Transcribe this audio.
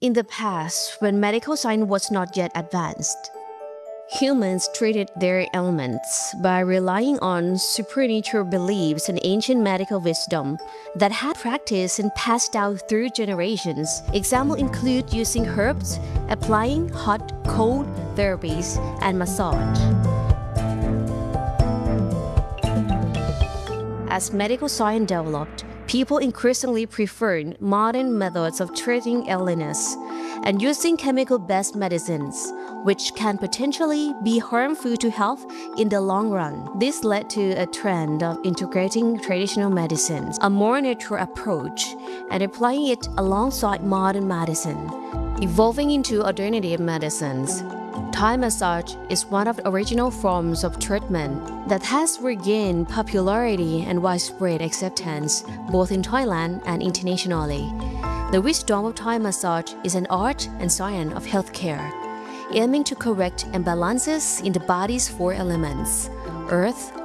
In the past, when medical science was not yet advanced, humans treated their ailments by relying on supernatural beliefs and ancient medical wisdom that had practiced and passed down through generations. Examples include using herbs, applying hot, cold therapies, and massage. As medical science developed, people increasingly preferred modern methods of treating illness and using chemical-based medicines, which can potentially be harmful to health in the long run. This led to a trend of integrating traditional medicines, a more natural approach, and applying it alongside modern medicine, evolving into alternative medicines. Thai massage is one of the original forms of treatment that has regained popularity and widespread acceptance both in Thailand and internationally. The wisdom of Thai massage is an art and science of healthcare, aiming to correct imbalances in the body's four elements: earth,